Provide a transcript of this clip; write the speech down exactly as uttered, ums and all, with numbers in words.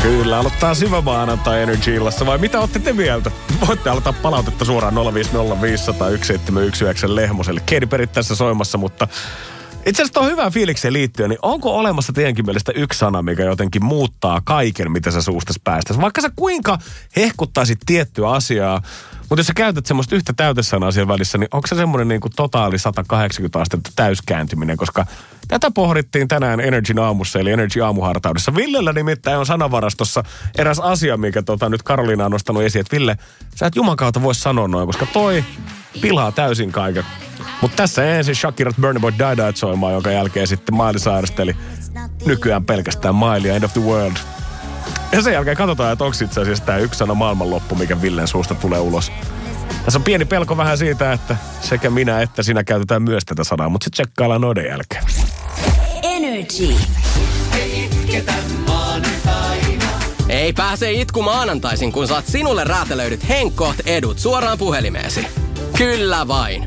Kyllä, aloittaa syvä maanantai Energy-illassa, vai mitä olette te mieltä? Voitte aloittaa palautetta suoraan nolla viisi nolla viisi nolla yksi seitsemän yksi yhdeksän Lehmoselle. Katy Perry tässä soimassa, mutta itse asiassa tuohon hyvään fiilikseen liittyen, niin onko olemassa teidänkin mielestä yksi sana, mikä jotenkin muuttaa kaiken, mitä sä suustas päästäisi? Vaikka sä kuinka hehkuttaisit tiettyä asiaa, mutta jos sä käytät semmoista yhtä täytesanaa siellä välissä, niin onko se semmoinen niin kuin totaali sata kahdeksankymmentä astetta täyskääntyminen? Koska tätä pohdittiin tänään Energyn aamussa, eli Energy aamuhartaudessa. Villellä nimittäin on sanavarastossa eräs asia, mikä tota, nyt Karoliina on nostanut esiin, että Ville, sä et juman kautta voi sanoa noin, koska toi pilaa täysin kaiken. Mutta tässä ensin Shakirat Burna Boy Die Die soimaan, jonka jälkeen sitten Miley sairasteli nykyään pelkästään Miley End of the World. Ja sen jälkeen katsotaan, että onko itse asiassa tämä yksi sana maailmanloppu, mikä Villen suusta tulee ulos. Tässä on pieni pelko vähän siitä, että sekä minä että sinä käytetään myös tätä sanaa, mutta sitten tsekkaillaan noiden jälkeen. Energy. Ei itketä maanantaina. Ei pääse itku maanantaisin, kun saat sinulle räätälöidyt Henkkoht edut suoraan puhelimeesi. Kyllä vain.